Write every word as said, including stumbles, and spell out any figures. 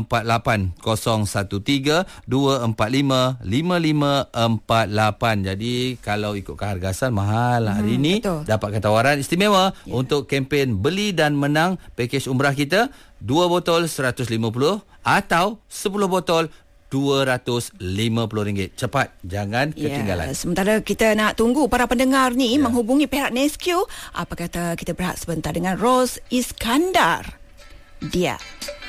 empat lapan kosong satu tiga dua empat lima lima lima empat lapan. Jadi kalau ikutkan harga asal mahal hari hmm, ini, betul. dapatkan tawaran istimewa ya. untuk kempen beli dan menang pakej umrah kita, dua botol seratus lima puluh atau sepuluh botol dua ratus lima puluh ringgit. Cepat, jangan ketinggalan. Ya, sementara kita nak tunggu para pendengar ni ya. menghubungi pihak Nesquik. Apa kata kita berehat sebentar dengan Ros Iskandar. Dia